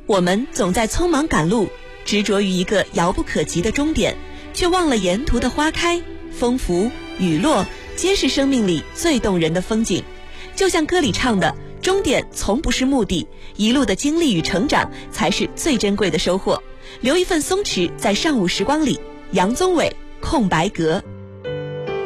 我们总在匆忙赶路，执着于一个遥不可及的终点，却忘了沿途的花开、风拂、雨落，皆是生命里最动人的风景。就像歌里唱的，终点从不是目的，一路的经历与成长才是最珍贵的收获。留一份松弛在上午时光里。杨宗纬，空白格。